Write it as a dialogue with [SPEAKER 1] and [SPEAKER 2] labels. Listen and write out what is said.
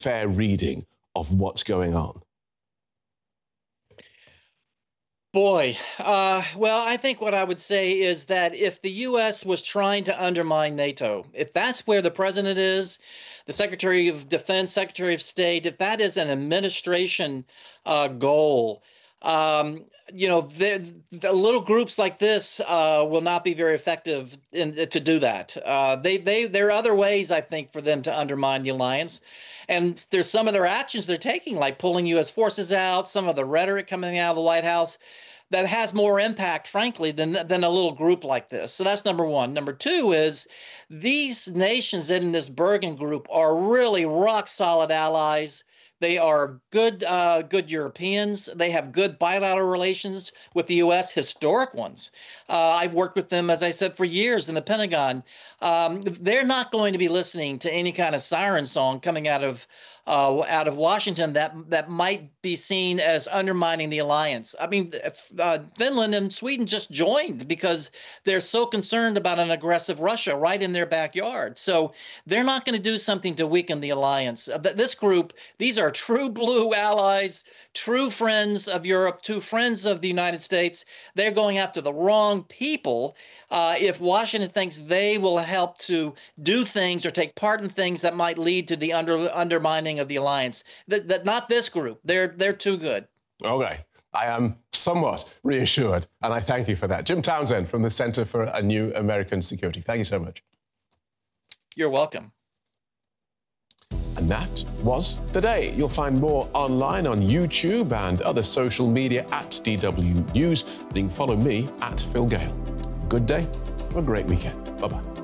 [SPEAKER 1] fair reading of what's going on?
[SPEAKER 2] Boy, well, I think what I would say is that if the U.S. was trying to undermine NATO, if that's where the president is, the Secretary of Defense, Secretary of State, if that is an administration goal, you know, the little groups like this will not be very effective to do that. There are other ways, I think, for them to undermine the alliance. And there's some of their actions they're taking, like pulling U.S. forces out, some of the rhetoric coming out of the White House that has more impact, frankly, than a little group like this. So that's number one. Number two is these nations in this Bergen group are really rock solid allies. They are good Europeans. They have good bilateral relations with the U.S., historic ones. I've worked with them, as I said, for years in the Pentagon. They're not going to be listening to any kind of siren song coming out of Washington that might be seen as undermining the alliance. I mean, Finland and Sweden just joined because they're so concerned about an aggressive Russia right in their backyard. So they're not going to do something to weaken the alliance. This group, these are true blue allies, true friends of Europe, true friends of the United States. They're going after the wrong people if Washington thinks they will help to do things or take part in things that might lead to the undermining of the alliance. Not this group. They're too good.
[SPEAKER 1] Okay. I am somewhat reassured, and I thank you for that. Jim Townsend from the Center for a New American Security. Thank you so much.
[SPEAKER 2] You're welcome.
[SPEAKER 1] And that was the day. You'll find more online on YouTube and other social media at DW News. You can follow me at Phil Gale. Good day. Have a great weekend. Bye-bye.